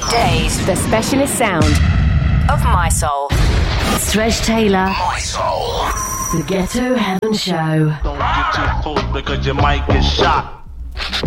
Weekdays, The specialist sound of My Soul. Stretch Taylor, My Soul. The Ghetto Heaven Show. Don't get too close because you might get shot.